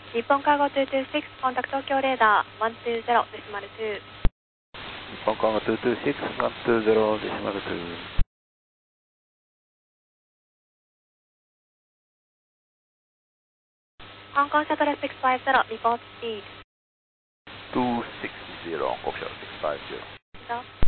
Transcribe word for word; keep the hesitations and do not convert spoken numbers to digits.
日本カーゴにーにーろく、コンタクト東京レーダーいちにーゼロデシマルに。 日本カーゴにーにーろく、いちにーゼロデシマルに。 香港シャトルろくごゼロ、リポートスピード。 にひゃくろくじゅう、コピーろくごゼロ。